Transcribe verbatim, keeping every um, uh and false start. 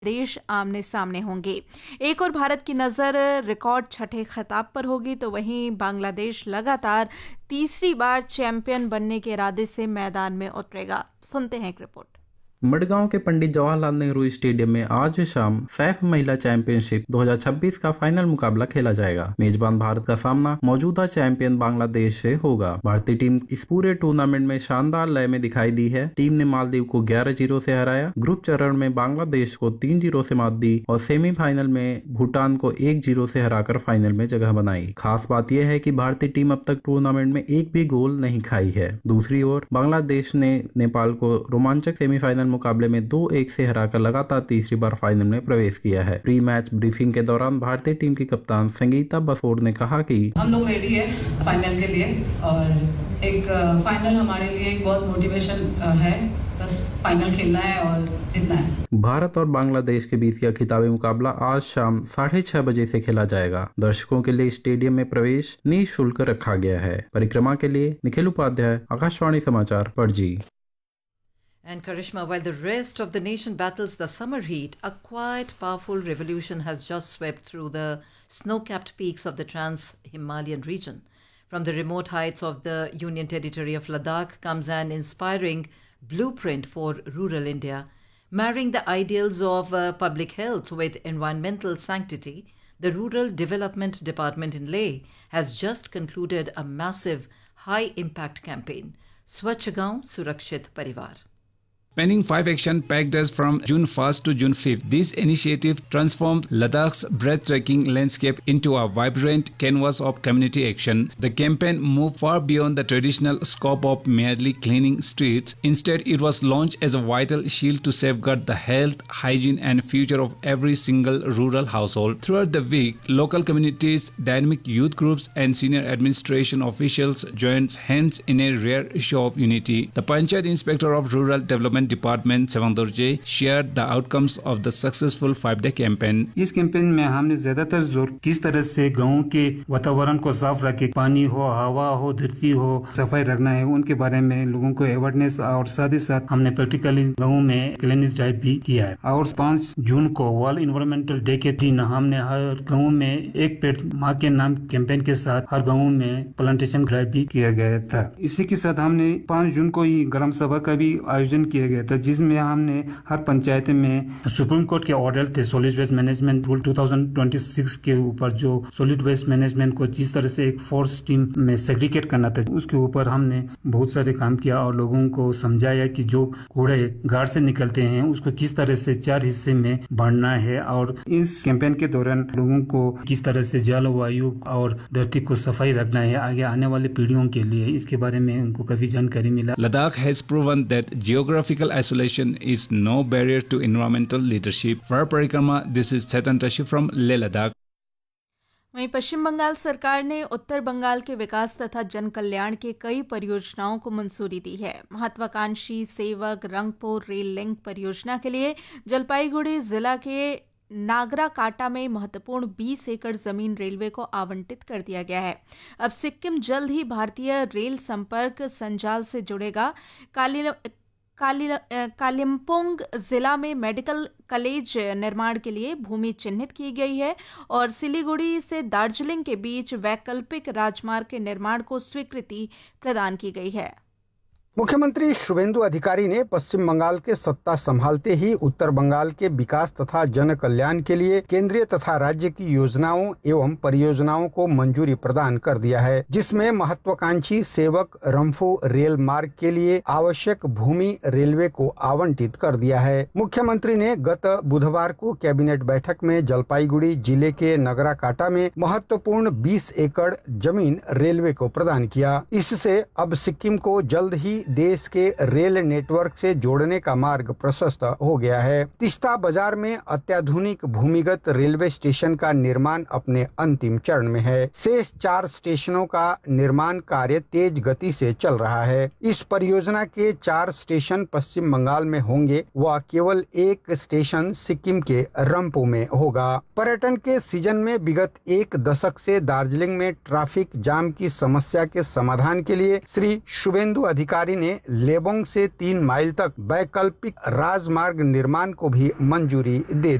देश आमने सामने होंगे। एक और भारत की नज़र रिकॉर्ड छठे खिताब पर होगी, तो वहीं बांग्लादेश लगातार तीसरी बार चैंपियन बनने के इरादे से मैदान में उतरेगा। सुनते हैं एक रिपोर्ट। मडगांव के पंडित जवाहरलाल नेहरू स्टेडियम में आज शाम सैफ महिला चैंपियनशिप दो हज़ार छब्बीस का फाइनल मुकाबला खेला जाएगा। मेजबान भारत का सामना मौजूदा चैंपियन बांग्लादेश से होगा। भारतीय टीम इस पूरे टूर्नामेंट में शानदार लय में दिखाई दी है। टीम ने मालदीव को ग्यारह जीरो से हराया, ग्रुप चरण में बांग्लादेश को तीन जीरो से मात दी और सेमीफाइनल में भूटान को एक जीरो से हराकर फाइनल में जगह बनाई। खास बात यह है कि भारतीय टीम अब तक टूर्नामेंट में एक भी गोल नहीं खाई है। दूसरी ओर बांग्लादेश ने नेपाल को रोमांचक सेमीफाइनल मुकाबले में दो एक से हराकर लगातार तीसरी बार फाइनल में प्रवेश किया है। प्री मैच ब्रीफिंग के दौरान भारतीय टीम की कप्तान संगीता बसोर ने कहा कि हम लोग रेडी है फाइनल के लिए और एक फाइनल हमारे लिए एक बहुत मोटिवेशन है। बस फाइनल खेलना है और जीतना है। भारत और बांग्लादेश के बीच का खिताबी मुकाबला आज शाम साढ़े छह बजे से खेला जाएगा। दर्शकों के लिए स्टेडियम में प्रवेश निःशुल्क रखा गया है। परिक्रमा के लिए निखिल उपाध्याय, आकाशवाणी समाचार, Panaji. And Karishma, while the rest of the nation battles the summer heat, a quiet, powerful revolution has just swept through the snow-capped peaks of the Trans-Himalayan region. From the remote heights of the Union Territory of Ladakh comes an inspiring blueprint for rural India. Marrying the ideals of uh, public health with environmental sanctity, the Rural Development Department in Leh has just concluded a massive, high-impact campaign, Swachh Gaon Surakshit Parivar. Spanning five action-packed days from June first to June fifth, this initiative transformed Ladakh's breathtaking landscape into a vibrant canvas of community action. The campaign moved far beyond the traditional scope of merely cleaning streets. Instead, it was launched as a vital shield to safeguard the health, hygiene, and future of every single rural household. Throughout the week, local communities, dynamic youth groups, and senior administration officials joined hands in a rare show of unity. The Panchayat Inspector of Rural Development department सेवंदुर्जे share the outcomes of the successful five day campaign. इस campaign में हमने ज्यादातर जोर किस तरह से गांव के वातावरण को साफ रखे, पानी हो, हवा हो, धरती हो, सफाई रखना है, उनके बारे में लोगों को अवेयरनेस और साथ ही साथ हमने प्रैक्टिकली गाँव में क्लीनिंग ड्राइव भी किया है। और पाँच जून को वर्ल्ड इन्वायरमेंटल डे के दिन हमने हर गाँव में एक पेड़ माँ के नाम कैंपेन के साथ हर गाँव में प्लांटेशन ड्राइव भी किया गया था। इसी के साथ हमने पाँच जून को ही ग्राम सभा का भी आयोजन किया गया था, जिसमें हमने हर पंचायत में सुप्रीम कोर्ट के ऑर्डर थे सॉलिड वेस्ट मैनेजमेंट रूल दो हज़ार छब्बीस के ऊपर, जो सॉलिड वेस्ट मैनेजमेंट को जिस तरह से एक फोर्स टीम में सेग्रीगेट करना था, उसके ऊपर हमने बहुत सारे काम किया और लोगों को समझाया कि जो कूड़े गाड़ से निकलते हैं उसको किस तरह से चार हिस्से में बांटना है। और इस कैंपेन के दौरान लोगों को किस तरह से जलवायु और धरती को सफाई रखना है आगे आने वाली पीढ़ियों के लिए, इसके बारे में उनको काफी जानकारी मिला। Ladakh has proven that geographical isolation is no barrier to environmental leadership. For Parikrama, this is Chetan Tashi from Leh Ladakh. वहीं पश्चिम बंगाल सरकार ने उत्तर बंगाल के विकास तथा जन कल्याण के कई परियोजनाओं को मंजूरी दी है। महत्वाकांक्षी सेवक रंगपुर रेल लिंक परियोजना के लिए जलपाईगुड़ी जिला के नागराकाटा में महत्वपूर्ण बीस एकड़ जमीन रेलवे को आवंटित कर दिया गया है। अब सिक्किम जल्द ही भारतीय रेल संपर्क संजाल से जुड़ेगा। काली कालिम्पोंग जिला में मेडिकल कॉलेज निर्माण के लिए भूमि चिन्हित की गई है और सिलीगुड़ी से दार्जिलिंग के बीच वैकल्पिक राजमार्ग के निर्माण को स्वीकृति प्रदान की गई है। मुख्यमंत्री शुभेंदु अधिकारी ने पश्चिम बंगाल के सत्ता संभालते ही उत्तर बंगाल के विकास तथा जन कल्याण के लिए केंद्रीय तथा राज्य की योजनाओं एवं परियोजनाओं को मंजूरी प्रदान कर दिया है, जिसमें महत्वाकांक्षी सेवक रंफू रेल मार्ग के लिए आवश्यक भूमि रेलवे को आवंटित कर दिया है। मुख्यमंत्री ने गत बुधवार को कैबिनेट बैठक में जलपाईगुड़ी जिले के नगराकाटा में महत्वपूर्ण बीस एकड़ जमीन रेलवे को प्रदान किया। इससे अब सिक्किम को जल्द ही देश के रेल नेटवर्क से जोड़ने का मार्ग प्रशस्त हो गया है। तिस्ता बाजार में अत्याधुनिक भूमिगत रेलवे स्टेशन का निर्माण अपने अंतिम चरण में है। शेष चार स्टेशनों का निर्माण कार्य तेज गति से चल रहा है। इस परियोजना के चार स्टेशन पश्चिम बंगाल में होंगे व केवल एक स्टेशन सिक्किम के रंपू में होगा। पर्यटन के सीजन में विगत एक दशक से दार्जिलिंग में ट्रैफिक जाम की समस्या के समाधान के लिए श्री शुभेंदु अधिकारी अधिकारी ने लेबोंग से तीन माइल तक वैकल्पिक राजमार्ग निर्माण को भी मंजूरी दे